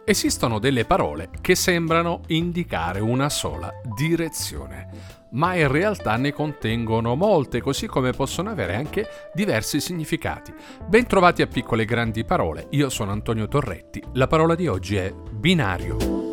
Esistono delle parole che sembrano indicare una sola direzione, ma in realtà ne contengono molte, così come possono avere anche diversi significati. Bentrovati a Piccole Grandi Parole, io sono Antonio Torretti. La parola di oggi è binario.